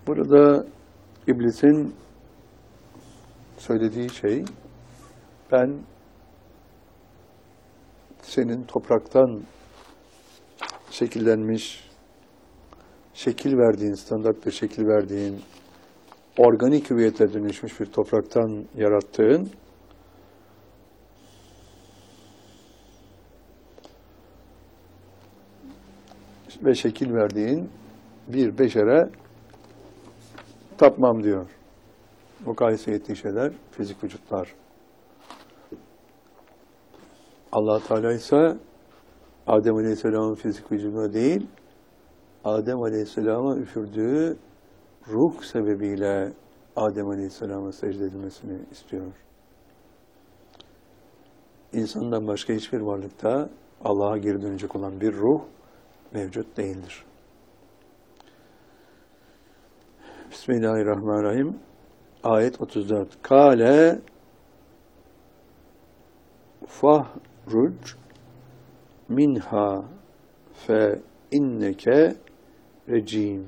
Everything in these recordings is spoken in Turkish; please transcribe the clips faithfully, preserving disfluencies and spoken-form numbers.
Burada iblisin söylediği şey, ben senin topraktan şekillenmiş, şekil verdiğin, standart bir şekil verdiğin, organik hüviyete dönüşmüş bir topraktan yarattığın ve şekil verdiğin bir beşere tapmam diyor. Mukayese ettiği şeyler fizik vücutlar. Allah Teala ise Adem Aleyhisselam'ın fizik vücuduna değil, Adem Aleyhisselam'a üfürdüğü ruh sebebiyle Adem Aleyhisselam'a secde edilmesini istiyor. İnsandan başka hiçbir varlıkta Allah'a geri dönecek olan bir ruh mevcut değildir. Bismillahirrahmanirrahim. Ayet otuz dört. Kale fahruc minha fe inneke recim.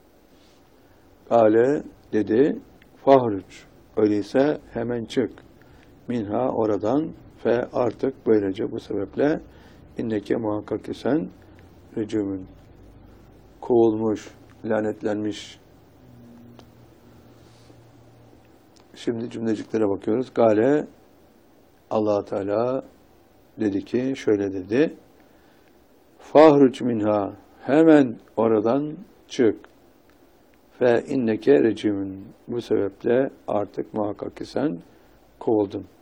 Kale dedi, fahruc. Öyleyse hemen çık. Minha oradan fe artık böylece bu sebeple inneke muhakkak ki sen recimün kovulmuş, lanetlenmiş. Şimdi cümleciklere bakıyoruz. Gale Allah Teala dedi ki, şöyle dedi. Fahruc minha, hemen oradan çık. Fe inneke recimun, bu sebeple artık muhakkak ki sen kovuldun.